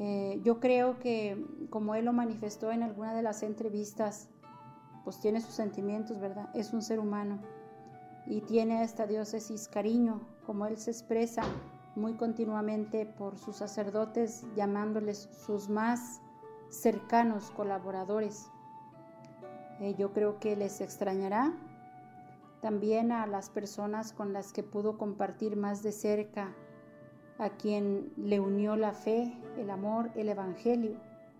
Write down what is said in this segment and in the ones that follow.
Yo creo que, como él lo manifestó en alguna de las entrevistas, pues tiene sus sentimientos, ¿verdad? Es un ser humano y tiene a esta diócesis cariño, como él se expresa muy continuamente por sus sacerdotes, llamándoles sus más cercanos colaboradores. Yo creo que les extrañará. También a las personas con las que pudo compartir más de cerca, a quien le unió la fe, el amor, el evangelio,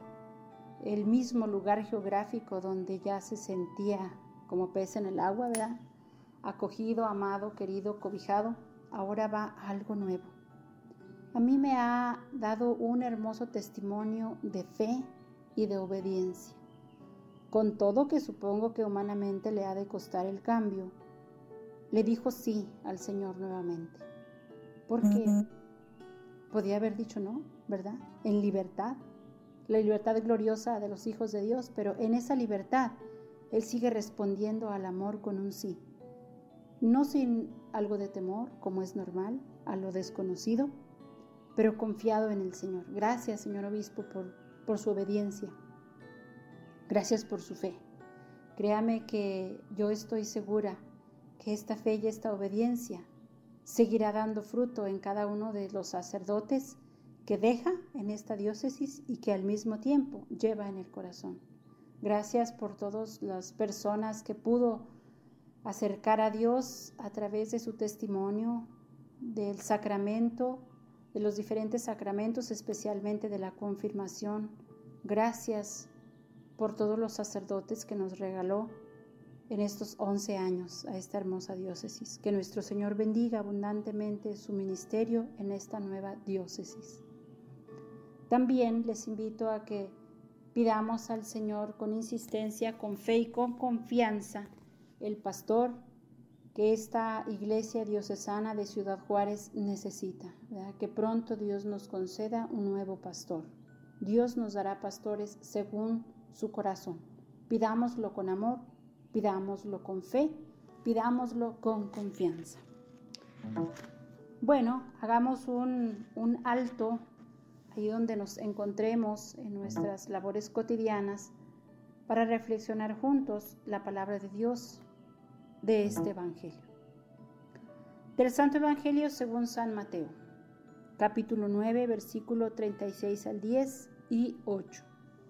el mismo lugar geográfico donde ya se sentía como pez en el agua, ¿verdad? Acogido, amado, querido, cobijado. Ahora va algo nuevo. A mí me ha dado un hermoso testimonio de fe y de obediencia. Con todo que supongo que humanamente le ha de costar el cambio, le dijo sí al Señor nuevamente. Porque podía haber dicho no, ¿verdad? En libertad, la libertad gloriosa de los hijos de Dios, pero en esa libertad Él sigue respondiendo al amor con un sí. No sin algo de temor, como es normal, a lo desconocido, pero confiado en el Señor. Gracias, señor obispo, por su obediencia. Gracias por su fe. Créame que yo estoy segura que esta fe y esta obediencia seguirá dando fruto en cada uno de los sacerdotes que deja en esta diócesis y que al mismo tiempo lleva en el corazón. Gracias por todas las personas que pudo acercar a Dios a través de su testimonio, del sacramento, de los diferentes sacramentos, especialmente de la confirmación. Gracias por todos los sacerdotes que nos regaló en estos 11 años a esta hermosa diócesis. Que nuestro Señor bendiga abundantemente su ministerio en esta nueva diócesis. También les invito a que pidamos al Señor con insistencia, con fe y con confianza el pastor que esta iglesia diocesana de Ciudad Juárez necesita, ¿verdad? Que pronto Dios nos conceda un nuevo pastor. Dios nos dará pastores según su corazón. Pidámoslo con amor, pidámoslo con fe, pidámoslo con confianza. Bueno, hagamos un alto ahí donde nos encontremos en nuestras labores cotidianas para reflexionar juntos la palabra de Dios de este Evangelio. Del Santo Evangelio según San Mateo, capítulo 9, versículo 36 al 10 y 8.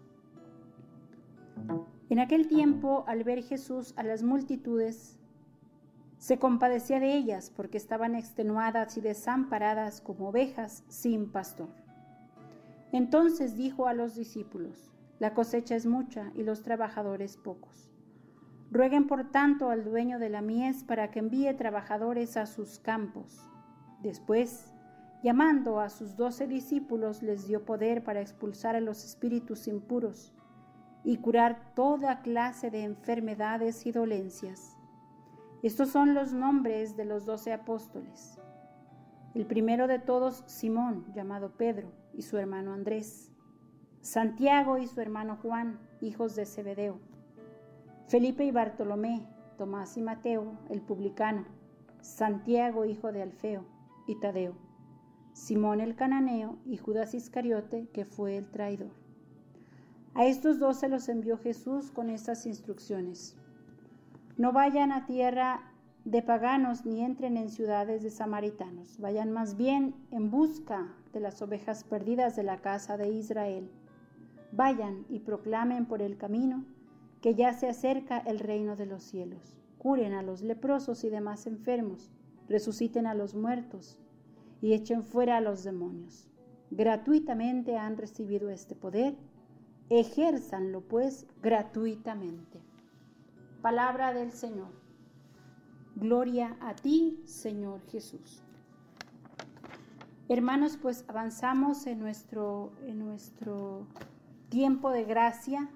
En aquel tiempo, al ver Jesús a las multitudes, se compadecía de ellas porque estaban extenuadas y desamparadas como ovejas sin pastor. Entonces dijo a los discípulos: la cosecha es mucha y los trabajadores pocos. Rueguen por tanto al dueño de la mies para que envíe trabajadores a sus campos. Después, llamando a sus 12 discípulos, les dio poder para expulsar a los espíritus impuros y curar toda clase de enfermedades y dolencias. Estos son los nombres de los 12 apóstoles. El primero de todos, Simón, llamado Pedro, y su hermano Andrés. Santiago y su hermano Juan, hijos de Zebedeo. Felipe y Bartolomé, Tomás y Mateo, el publicano. Santiago, hijo de Alfeo, y Tadeo. Simón el cananeo y Judas Iscariote, que fue el traidor. A estos 12 los envió Jesús con estas instrucciones: no vayan a tierra de paganos ni entren en ciudades de samaritanos. Vayan más bien en busca de las ovejas perdidas de la casa de Israel. Vayan y proclamen por el camino que ya se acerca el reino de los cielos. Curen a los leprosos y demás enfermos, resuciten a los muertos y echen fuera a los demonios. Gratuitamente han recibido este poder, ejérzanlo pues gratuitamente. Palabra del Señor. Gloria a ti, Señor Jesús. Hermanos, pues avanzamos en nuestro tiempo de gracia.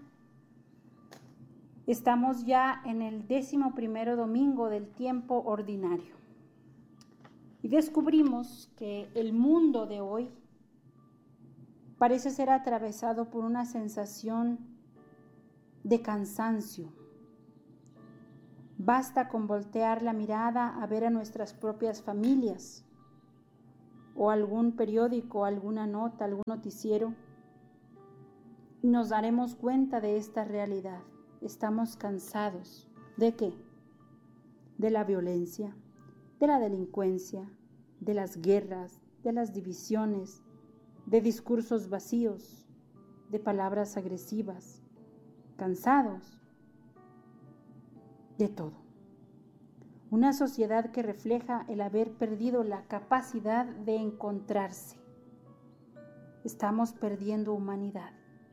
Estamos ya en el 11º domingo del tiempo ordinario. Y descubrimos que el mundo de hoy parece ser atravesado por una sensación de cansancio. Basta con voltear la mirada a ver a nuestras propias familias o algún periódico, alguna nota, algún noticiero nos daremos cuenta de esta realidad. Estamos cansados. ¿De qué? De la violencia, de la delincuencia, de las guerras, de las divisiones, de discursos vacíos, de palabras agresivas, cansados de todo. Una sociedad que refleja el haber perdido la capacidad de encontrarse. Estamos perdiendo humanidad.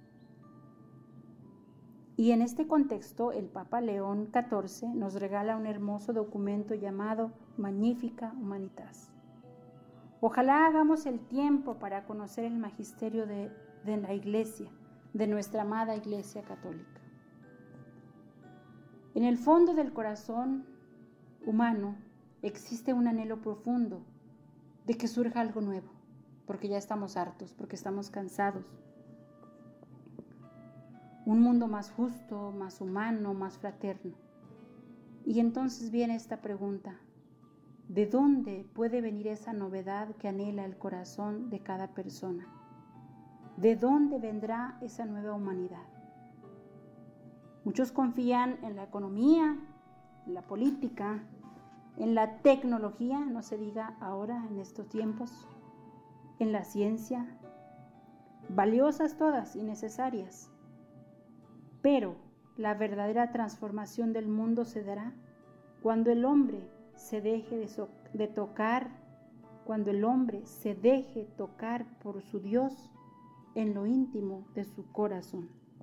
Y en este contexto, el Papa León XIV nos regala un hermoso documento llamado Magnificat Humanitas. Ojalá hagamos el tiempo para conocer el magisterio de la Iglesia, de nuestra amada Iglesia Católica. En el fondo del corazón humano existe un anhelo profundo de que surja algo nuevo, porque ya estamos hartos, porque estamos cansados. Un mundo más justo, más humano, más fraterno. Y entonces viene esta pregunta: ¿de dónde puede venir esa novedad que anhela el corazón de cada persona? ¿De dónde vendrá esa nueva humanidad? Muchos confían en la economía, en la política, en la tecnología, no se diga ahora en estos tiempos, en la ciencia, valiosas todas y necesarias. Pero la verdadera transformación del mundo se dará cuando el hombre se deje de tocar, cuando el hombre se deje tocar por su Dios en lo íntimo de su corazón.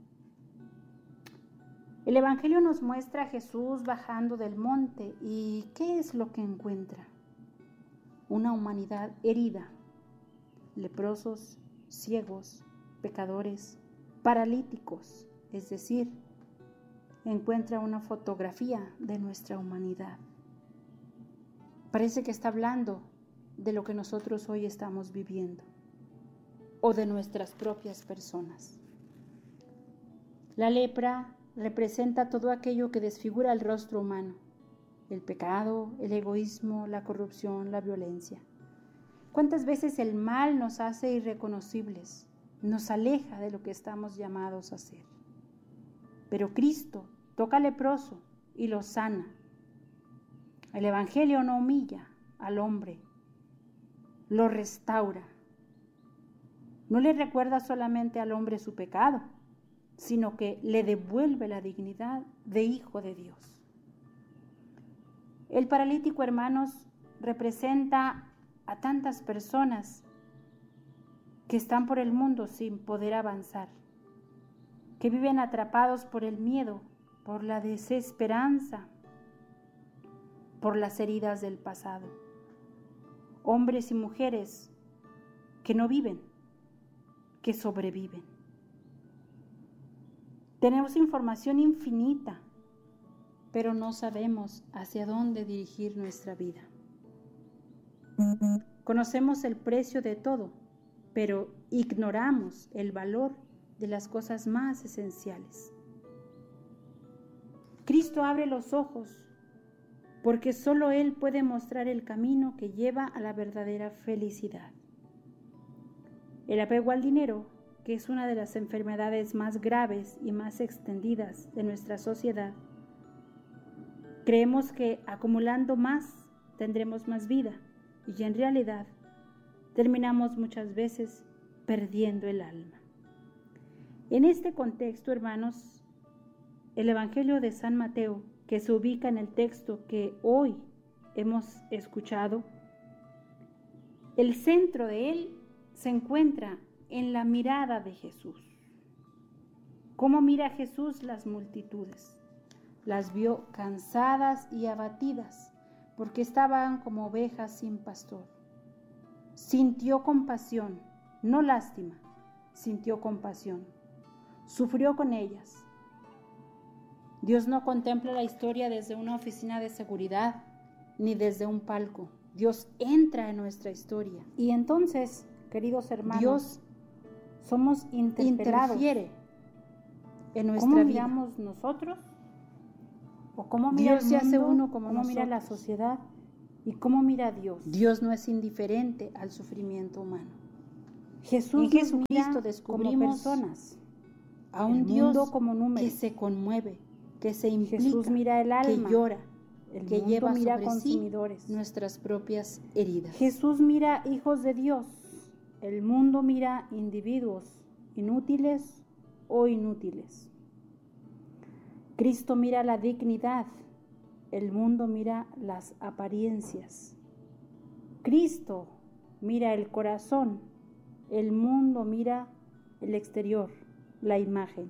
El Evangelio nos muestra a Jesús bajando del monte y ¿qué es lo que encuentra? Una humanidad herida, leprosos, ciegos, pecadores, paralíticos, es decir, encuentra una fotografía de nuestra humanidad. Parece que está hablando de lo que nosotros hoy estamos viviendo o de nuestras propias personas. La lepra representa todo aquello que desfigura el rostro humano: el pecado, el egoísmo, la corrupción, la violencia. ¿Cuántas veces el mal nos hace irreconocibles, nos aleja de lo que estamos llamados a hacer? Pero Cristo toca al leproso y lo sana. El Evangelio no humilla al hombre, lo restaura. No le recuerda solamente al hombre su pecado, sino que le devuelve la dignidad de hijo de Dios. El paralítico, hermanos, representa a tantas personas que están por el mundo sin poder avanzar, que viven atrapados por el miedo, por la desesperanza, por las heridas del pasado. Hombres y mujeres que no viven, que sobreviven. Tenemos información infinita, pero no sabemos hacia dónde dirigir nuestra vida. Conocemos el precio de todo, pero ignoramos el valor de las cosas más esenciales. Cristo abre los ojos porque solo Él puede mostrar el camino que lleva a la verdadera felicidad. El apego al dinero, que es una de las enfermedades más graves y más extendidas de nuestra sociedad, creemos que acumulando más tendremos más vida y en realidad terminamos muchas veces perdiendo el alma. En este contexto, hermanos, el Evangelio de San Mateo, que se ubica en el texto que hoy hemos escuchado, el centro de él se encuentra en la mirada de Jesús. ¿Cómo mira Jesús las multitudes? Las vio cansadas y abatidas, porque estaban como ovejas sin pastor. Sintió compasión, no lástima, sintió compasión. Sufrió con ellas. Dios no contempla la historia desde una oficina de seguridad, ni desde un palco. Dios entra en nuestra historia. Y entonces, queridos hermanos, Dios somos interfiere en nuestra vida. ¿Cómo miramos nosotros? ¿O cómo mira Dios el mundo? Se hace uno como ¿cómo mira la sociedad? ¿Y cómo mira Dios? Dios no es indiferente al sufrimiento humano. Jesús y Jesucristo descubrimos como personas. a un Dios como número, que se conmueve, que se implica, Jesús mira el alma, que llora, que lleva mira sobre consumidores, sí nuestras propias heridas. Jesús mira hijos de Dios, el mundo mira individuos inútiles o inútiles. Cristo mira la dignidad, el mundo mira las apariencias. Cristo mira el corazón, el mundo mira el exterior, la imagen.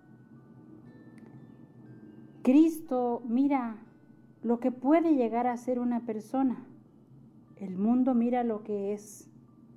Cristo mira lo que puede llegar a ser una persona, el mundo mira lo que es.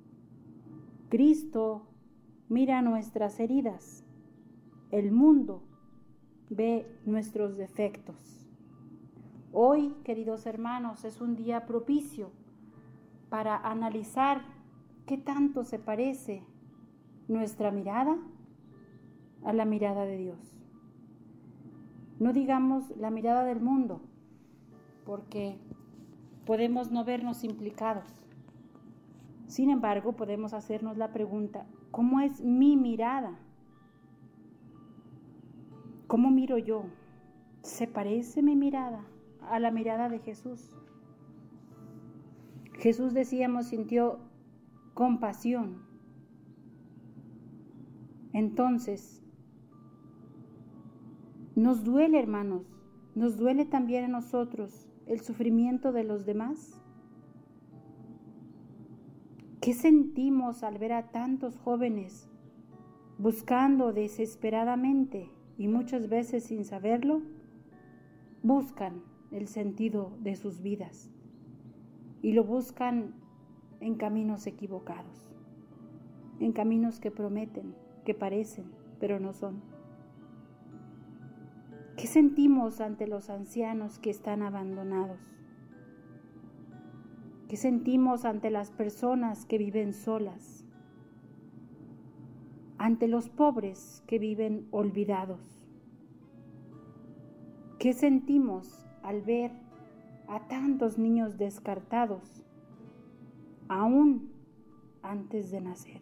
Cristo mira nuestras heridas, el mundo ve nuestros defectos. Hoy, queridos hermanos, es un día propicio para analizar qué tanto se parece nuestra mirada a la mirada de Dios. No digamos la mirada del mundo, porque podemos no vernos implicados. Sin embargo, podemos hacernos la pregunta, ¿cómo es mi mirada? ¿Cómo miro yo? ¿Se parece mi mirada a la mirada de Jesús? Jesús, decíamos, sintió compasión. Entonces, nos duele, hermanos, nos duele también a nosotros el sufrimiento de los demás. ¿Qué sentimos al ver a tantos jóvenes buscando desesperadamente y muchas veces sin saberlo, buscan el sentido de sus vidas y lo buscan en caminos equivocados, en caminos que prometen, que parecen, pero no son? ¿Qué sentimos ante los ancianos que están abandonados? ¿Qué sentimos ante las personas que viven solas? Ante los pobres que viven olvidados. ¿Qué sentimos al ver a tantos niños descartados, aún antes de nacer?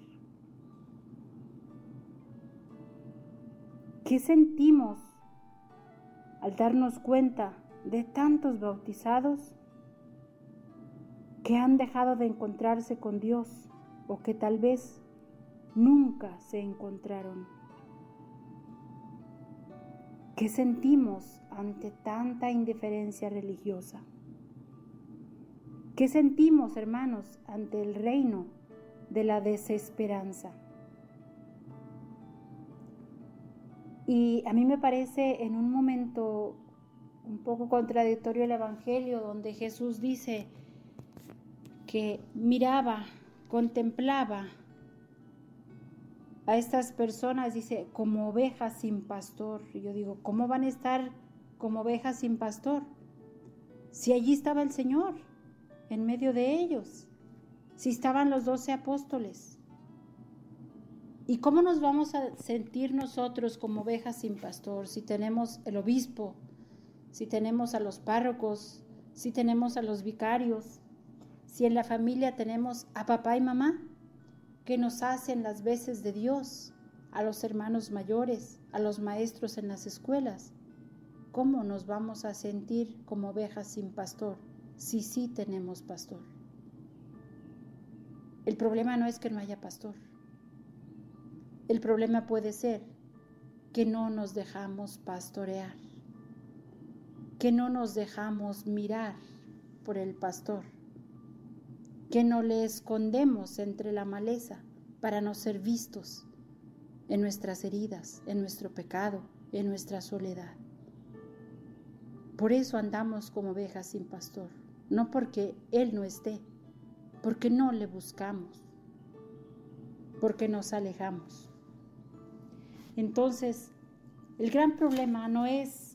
¿Qué sentimos al darnos cuenta de tantos bautizados que han dejado de encontrarse con Dios o que tal vez nunca se encontraron? ¿Qué sentimos ante tanta indiferencia religiosa? ¿Qué sentimos, hermanos, ante el reino de la desesperanza? Y a mí me parece en un momento un poco contradictorio el Evangelio, donde Jesús dice que miraba, contemplaba a estas personas, dice, como ovejas sin pastor. Y yo digo, ¿cómo van a estar como ovejas sin pastor? Si allí estaba el Señor, en medio de ellos, si estaban los 12 apóstoles. ¿Y cómo nos vamos a sentir nosotros como ovejas sin pastor si tenemos el obispo, si tenemos a los párrocos, si tenemos a los vicarios, si en la familia tenemos a papá y mamá que nos hacen las veces de Dios, a los hermanos mayores, a los maestros en las escuelas? ¿Cómo nos vamos a sentir como ovejas sin pastor si sí tenemos pastor? El problema no es que no haya pastor. El problema puede ser que no nos dejamos pastorear, que no nos dejamos mirar por el pastor, que no le escondemos entre la maleza para no ser vistos en nuestras heridas, en nuestro pecado, en nuestra soledad. Por eso andamos como ovejas sin pastor, no porque Él no esté, porque no le buscamos, porque nos alejamos. Entonces, el gran problema no es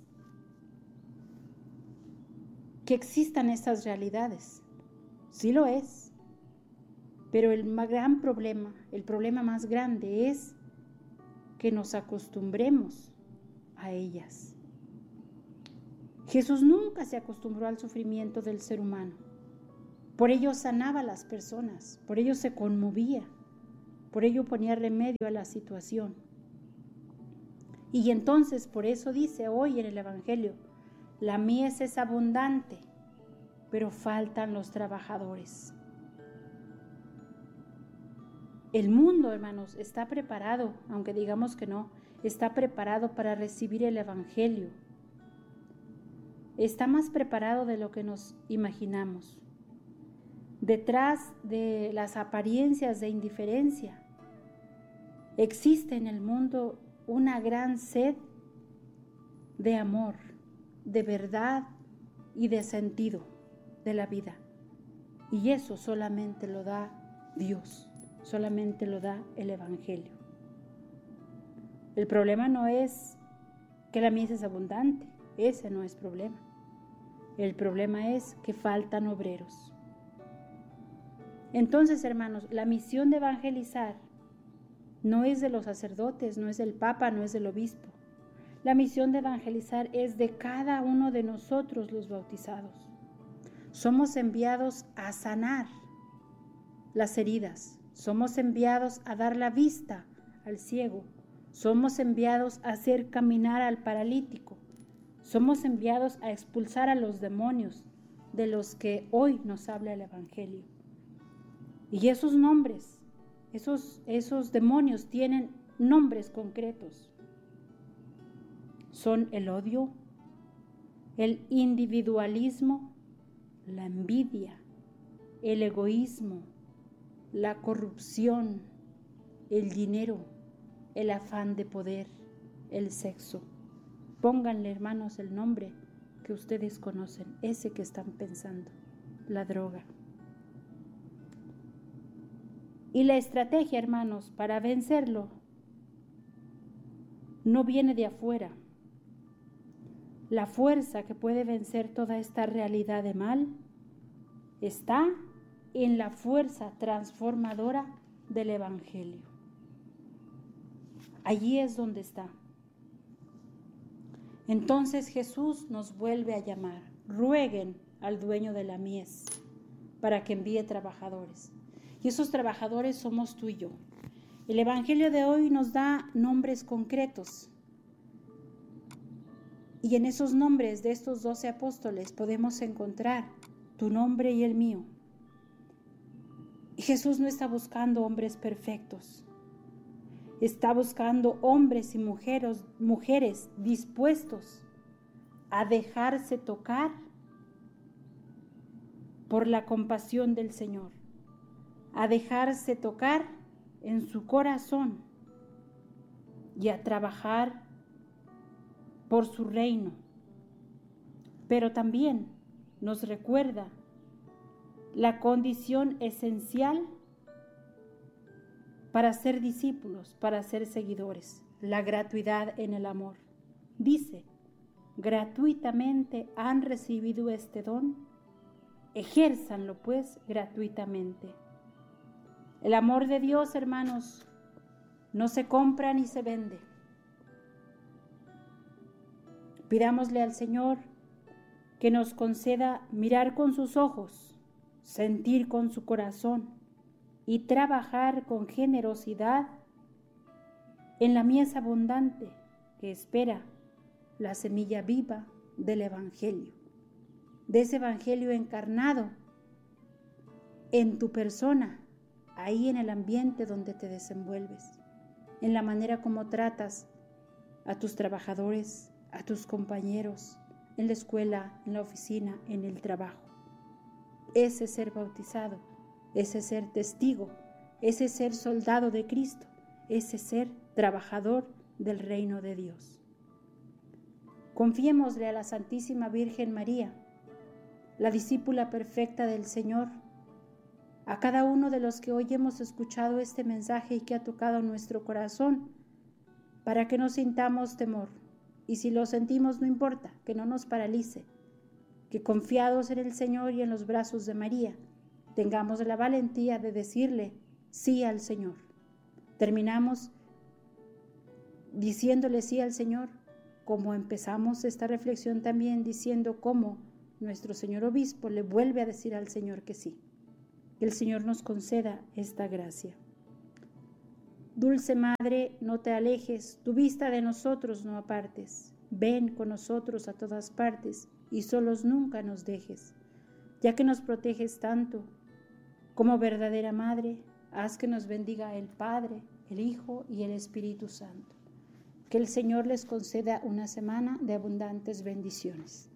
que existan estas realidades, sí lo es, pero el gran problema, el problema más grande es que nos acostumbremos a ellas. Jesús nunca se acostumbró al sufrimiento del ser humano, por ello sanaba a las personas, por ello se conmovía, por ello ponía remedio a la situación. Y entonces por eso dice hoy en el Evangelio, la mies es abundante, pero faltan los trabajadores. El mundo, hermanos, está preparado, aunque digamos que no, está preparado para recibir el Evangelio. Está más preparado de lo que nos imaginamos. Detrás de las apariencias de indiferencia, existe en el mundo una gran sed de amor, de verdad y de sentido de la vida. Y eso solamente lo da Dios, solamente lo da el Evangelio. El problema no es que la mies es abundante, ese no es problema. El problema es que faltan obreros. Entonces, hermanos, la misión de evangelizar no es de los sacerdotes, no es del Papa, no es del obispo. La misión de evangelizar es de cada uno de nosotros los bautizados. Somos enviados a sanar las heridas, somos enviados a dar la vista al ciego, somos enviados a hacer caminar al paralítico, somos enviados a expulsar a los demonios de los que hoy nos habla el Evangelio. Y esos nombres, esos demonios tienen nombres concretos. Son el odio, el individualismo, la envidia, el egoísmo, la corrupción, el dinero, el afán de poder, el sexo. Pónganle, hermanos, el nombre que ustedes conocen, ese que están pensando, la droga. Y la estrategia, hermanos, para vencerlo no viene de afuera. La fuerza que puede vencer toda esta realidad de mal está en la fuerza transformadora del Evangelio. Allí es donde está. Entonces Jesús nos vuelve a llamar. Rueguen al dueño de la mies para que envíe trabajadores. Y esos trabajadores somos tú y yo. El Evangelio de hoy nos da nombres concretos. Y en esos nombres de estos 12 apóstoles podemos encontrar tu nombre y el mío. Y Jesús no está buscando hombres perfectos. Está buscando hombres y mujeres dispuestos a dejarse tocar por la compasión del Señor, a dejarse tocar en su corazón y a trabajar por su reino. Pero también nos recuerda la condición esencial para ser discípulos, para ser seguidores, la gratuidad en el amor. Dice, gratuitamente han recibido este don, ejérzanlo pues gratuitamente. El amor de Dios, hermanos, no se compra ni se vende. Pidámosle al Señor que nos conceda mirar con sus ojos, sentir con su corazón y trabajar con generosidad en la mies abundante que espera la semilla viva del Evangelio, de ese Evangelio encarnado en tu persona, ahí en el ambiente donde te desenvuelves, en la manera como tratas a tus trabajadores, a tus compañeros, en la escuela, en la oficina, en el trabajo. Ese ser bautizado, ese ser testigo, ese ser soldado de Cristo, ese ser trabajador del reino de Dios. Confiémosle a la Santísima Virgen María, la discípula perfecta del Señor, a cada uno de los que hoy hemos escuchado este mensaje y que ha tocado nuestro corazón, para que no sintamos temor. Y si lo sentimos, no importa, que no nos paralice, que confiados en el Señor y en los brazos de María, tengamos la valentía de decirle sí al Señor. Terminamos diciéndole sí al Señor, como empezamos esta reflexión también diciendo cómo nuestro señor obispo le vuelve a decir al Señor que sí. Que el Señor nos conceda esta gracia. Dulce Madre, no te alejes, tu vista de nosotros no apartes. Ven con nosotros a todas partes y solos nunca nos dejes. Ya que nos proteges tanto, como verdadera Madre, haz que nos bendiga el Padre, el Hijo y el Espíritu Santo. Que el Señor les conceda una semana de abundantes bendiciones.